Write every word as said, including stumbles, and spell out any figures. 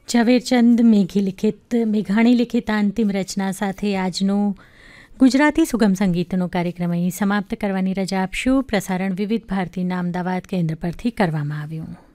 ઝવેરચંદ મેઘી લિખિત મેઘાણી લિખિત અંતિમ રચના સાથે આજનો ગુજરાતી સુગમ સંગીતનો કાર્યક્રમ અહીં સમાપ્ત કરવાની રજા આપશું. પ્રસારણ વિવિધ ભારતીના અમદાવાદ કેન્દ્ર પરથી કરવામાં આવ્યું.